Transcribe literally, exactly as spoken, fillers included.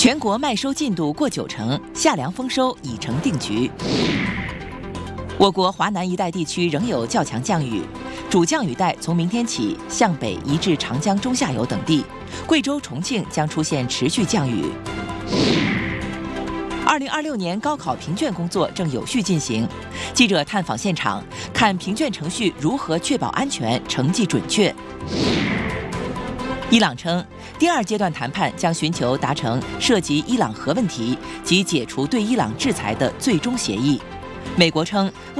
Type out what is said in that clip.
全国麦收进度过九成，夏粮丰收已成定局。我国华南一带地区仍有较强降雨，主降雨带从明天起向北移至长江中下游等地，贵州、重庆将出现持续降雨。二零二六年高考评卷工作正有序进行，记者探访现场，看评卷程序如何确保安全、成绩准确。伊朗称，第二阶段谈判将寻求达成涉及伊朗核问题及解除对伊朗制裁的最终协议。美国称。